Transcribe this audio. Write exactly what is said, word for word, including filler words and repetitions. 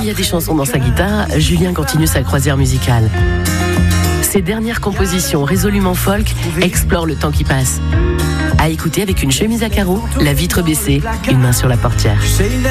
y a des chansons dans sa guitare, Julien continue sa croisière musicale. Ses dernières compositions résolument folk explorent le temps qui passe. À écouter avec une chemise à carreaux, la vitre baissée, une main sur la portière.